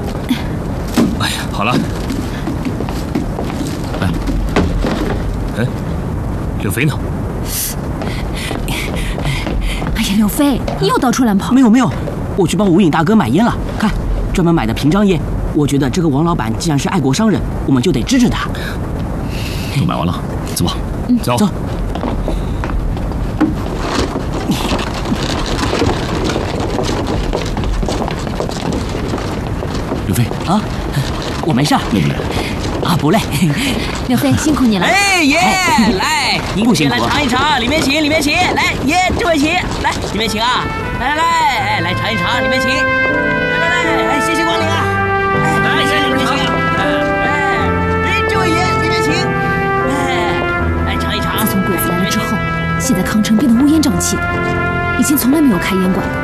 哎呀，好了。哎，柳飞呢？ 哎呀，柳飞，你又到处乱跑。 没有，我去帮吴影大哥买烟了。看，专门买的瓶装烟。我觉得这个王老板既然是爱国商人，我们就得支持他。 都买完了，走吧。走。柳飞啊，我没事。 累不累？ 啊，不累。 柳飞，辛苦你了。 哎耶，来，您不辛苦来尝一尝，里面请，里面请。来，耶，这位请，来，里面请啊！来，来尝一尝，里面请。来，谢谢光临啊！来，谢谢里面请啊！这位爷，里面请。来尝一尝。 自从鬼子来了之后，现在康城变得乌烟瘴气的，以前从来没有开烟馆的。